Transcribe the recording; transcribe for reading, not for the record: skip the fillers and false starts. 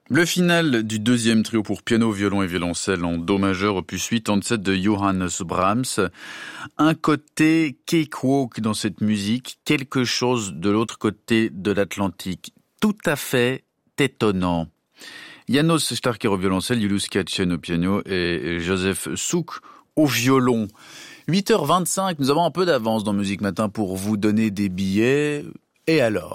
Le final du deuxième trio pour piano, violon et violoncelle en do majeur, opus 87 de Johannes Brahms. Un côté cakewalk dans cette musique, quelque chose de l'autre côté de l'Atlantique. Tout à fait étonnant. János Starker au violoncelle, Julius Katchen au piano et Joseph Suk au violon. 8h25, nous avons un peu d'avance dans Musique Matin pour vous donner des billets. Et alors ?